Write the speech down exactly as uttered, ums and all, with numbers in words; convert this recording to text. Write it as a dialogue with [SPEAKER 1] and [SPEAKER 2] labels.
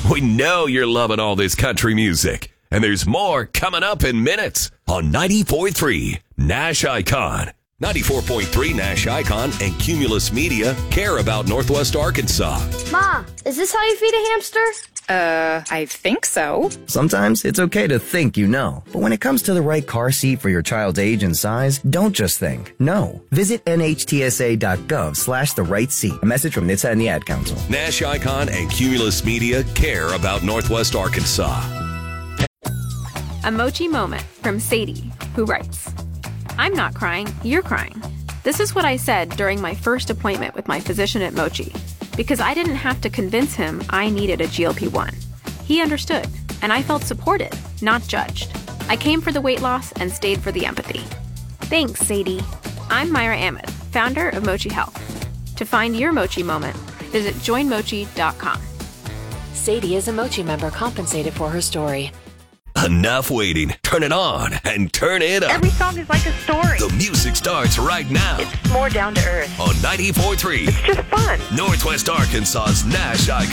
[SPEAKER 1] We know you're loving all this country music. And there's more coming up in minutes on ninety-four point three Nash Icon. ninety-four point three Nash Icon and Cumulus Media care about Northwest Arkansas.
[SPEAKER 2] Ma, is this how you feed a hamster?
[SPEAKER 3] Uh, I think so.
[SPEAKER 4] Sometimes it's okay to think you know, but when it comes to the right car seat for your child's age and size, don't just think. No. Visit nhtsa.gov slash the right seat. A message from N H T S A and the Ad Council.
[SPEAKER 1] Nash Icon and Cumulus Media care about Northwest Arkansas.
[SPEAKER 5] A Mochi moment from Sadie, who writes, I'm not crying, you're crying. This is what I said during my first appointment with my physician at Mochi, because I didn't have to convince him I needed a G L P one. He understood, and I felt supported, not judged. I came for the weight loss and stayed for the empathy. Thanks, Sadie. I'm Myra Ahmed, founder of Mochi Health. To find your Mochi moment, visit join mochi dot com.
[SPEAKER 6] Sadie is a Mochi member compensated for her story.
[SPEAKER 1] Enough waiting. Turn it on and turn it up.
[SPEAKER 7] Every song is like a story.
[SPEAKER 1] The music starts right now.
[SPEAKER 7] It's more down to earth.
[SPEAKER 1] On ninety-four point three.
[SPEAKER 7] It's just fun.
[SPEAKER 1] Northwest Arkansas's Nash Icon.